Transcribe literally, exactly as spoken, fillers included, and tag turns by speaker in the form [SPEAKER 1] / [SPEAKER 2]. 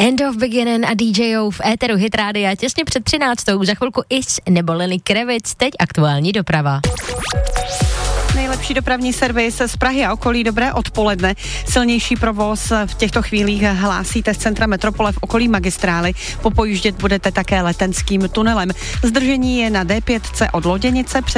[SPEAKER 1] End of Beginning a D J O v éteru Hit Rádia těsně před třináctou. Za chvilku Is nebo Lenny Kravitz, teď aktuální doprava.
[SPEAKER 2] Nejlepší dopravní servis z Prahy a okolí, dobré odpoledne. Silnější provoz v těchto chvílích hlásíte z centra metropole v okolí magistrály. Popojíždět budete také Letenským tunelem. Zdržení je na D pět od Loděnice přes